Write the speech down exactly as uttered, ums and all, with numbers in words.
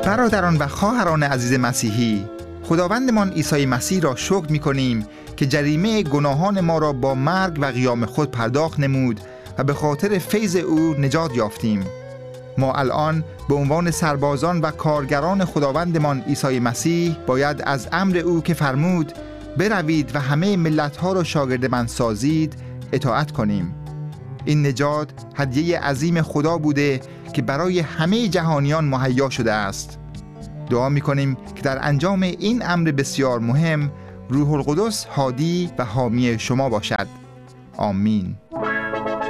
برادران و خواهران عزیز مسیحی، خداوندمان عیسی مسیح را شکر می‌کنیم که جریمه گناهان ما را با مرگ و قیام خود پرداخت نمود و به خاطر فیض او نجات یافتیم. ما الان به عنوان سربازان و کارگران خداوندمان عیسی مسیح باید از امر او که فرمود بروید و همه ملت‌ها را شاگرد من سازید اطاعت کنیم. این نجات هدیه عظیم خدا بوده که برای همه جهانیان مهیا شده است. دعا می‌کنیم که در انجام این امر بسیار مهم روح القدس هادی و حامی شما باشد. آمین.